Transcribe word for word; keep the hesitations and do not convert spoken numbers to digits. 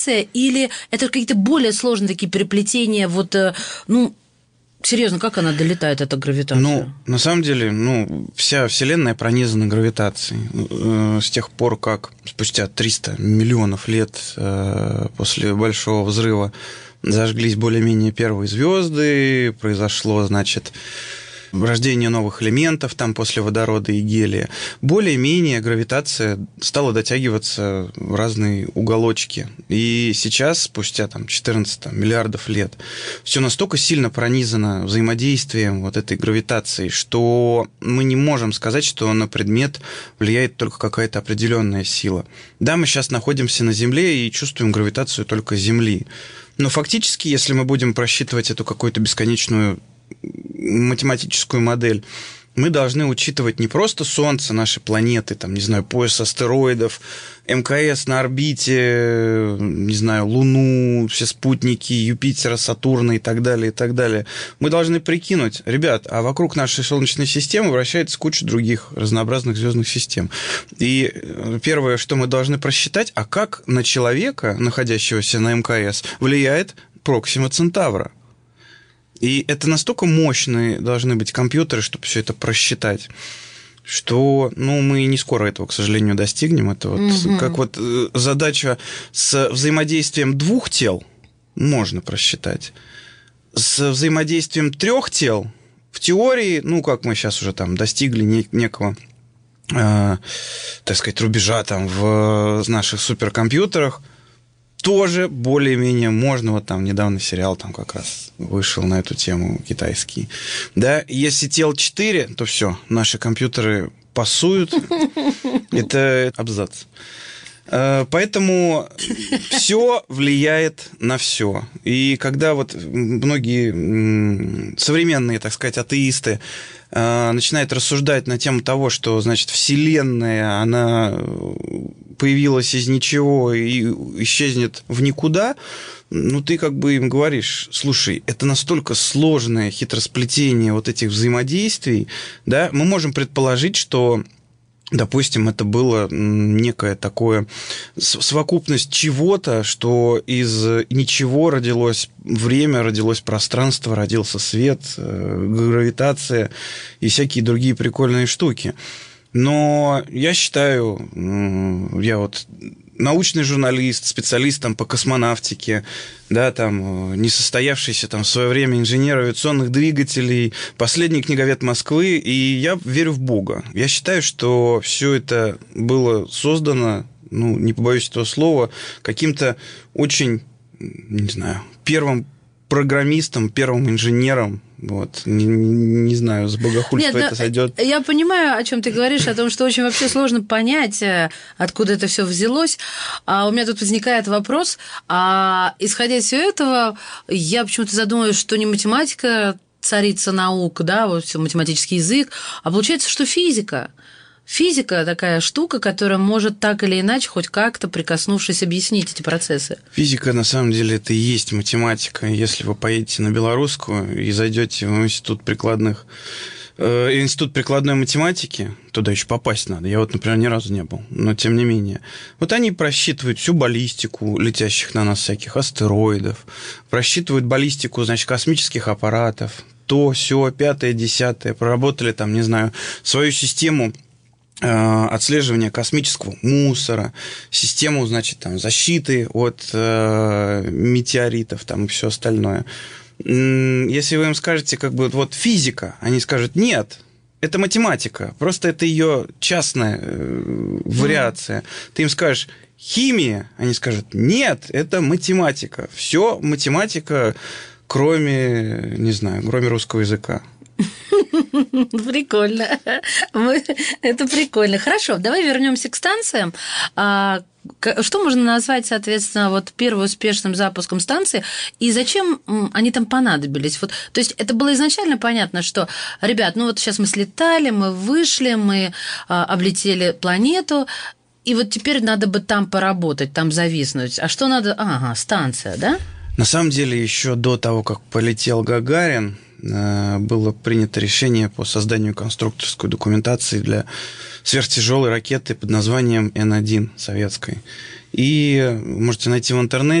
или это какие-то более сложные такие переплетения, вот, ну, серьезно, как она долетает, эта гравитация? Ну, на самом деле, ну, вся Вселенная пронизана гравитацией. С тех пор, как спустя триста миллионов лет после Большого взрыва зажглись более-менее первые звезды, произошло, значит, рождение новых элементов там после водорода и гелия, более-менее гравитация стала дотягиваться в разные уголочки. И сейчас, спустя там, четырнадцать там, миллиардов лет, все настолько сильно пронизано взаимодействием вот этой гравитации, что мы не можем сказать, что на предмет влияет только какая-то определенная сила. Да, мы сейчас находимся на Земле и чувствуем гравитацию только Земли. Но фактически, если мы будем просчитывать эту какую-то бесконечную математическую модель, мы должны учитывать не просто Солнце, наши планеты, там, не знаю, пояс астероидов, МКС на орбите, не знаю, Луну, все спутники Юпитера, Сатурна и так далее, и так далее. Мы должны прикинуть, ребят, а вокруг нашей Солнечной системы вращается куча других разнообразных звездных систем. И первое, что мы должны просчитать, а как на человека, находящегося на МКС, влияет Проксима Центавра. И это настолько мощные должны быть компьютеры, чтобы все это просчитать, что, ну, мы не скоро этого, к сожалению, достигнем. Это вот угу. как вот задача с взаимодействием двух тел можно просчитать. С взаимодействием трех тел в теории, ну, как мы сейчас уже там достигли некого, э, так сказать, рубежа там в наших суперкомпьютерах, тоже более-менее можно. Вот там недавно сериал там как раз вышел на эту тему, китайский. Да, если тел четыре, то все, наши компьютеры пасуют. Это абзац. Поэтому все влияет на все. И когда вот многие современные, так сказать, атеисты начинают рассуждать на тему того, что, значит, Вселенная, она появилась из ничего и исчезнет в никуда, ну, ты как бы им говоришь, слушай, это настолько сложное хитросплетение вот этих взаимодействий, да, мы можем предположить, что, допустим, это было некое такое совокупность чего-то, что из ничего родилось время, родилось пространство, родился свет, гравитация и всякие другие прикольные штуки. Но я считаю, я вот научный журналист, специалист там, по космонавтике, да, там, несостоявшийся там, в свое время инженер авиационных двигателей, последний книговед Москвы, и я верю в Бога. Я считаю, что все это было создано, ну, не побоюсь этого слова, каким-то очень, не знаю, первым программистом, первым инженером. Вот, не, не знаю, с богохульства Нет, это сойдет. Я понимаю, о чем ты говоришь, о том, что очень вообще сложно понять, откуда это все взялось. А у меня тут возникает вопрос, а исходя из всего этого, я почему-то задумываюсь, что не математика царица наук, да, вот всё, математический язык, а получается, что физика. Физика такая штука, которая может так или иначе, хоть как-то прикоснувшись, объяснить эти процессы. Физика, на самом деле, это и есть математика. Если вы поедете на Белорусскую и зайдете в институт прикладных, э, институт прикладной математики, туда еще попасть надо. Я вот, например, ни разу не был, но тем не менее. Вот они просчитывают всю баллистику летящих на нас всяких астероидов, просчитывают баллистику, значит, космических аппаратов, то, сё, пятое, десятое, проработали там, не знаю, свою систему отслеживания космического мусора, систему, значит, там, защиты от э, метеоритов там, и все остальное. Если вы им скажете, как бы, вот физика, они скажут, нет, это математика, просто это ее частная э, вариация. Mm. Ты им скажешь, химия, они скажут, нет, это математика. Все математика, кроме, не знаю, кроме русского языка. Прикольно. Мы... Это прикольно. Хорошо, давай вернемся к станциям. Что можно назвать, соответственно, вот первым успешным запуском станции, и зачем они там понадобились? Вот, то есть это было изначально понятно, что, ребят, ну вот сейчас мы слетали, мы вышли, мы облетели планету, и вот теперь надо бы там поработать, там зависнуть. А что надо? Ага, станция, да? На самом деле, еще до того, как полетел Гагарин, было принято решение по созданию конструкторской документации для сверхтяжелой ракеты под названием Н один советской. И можете найти в интернете.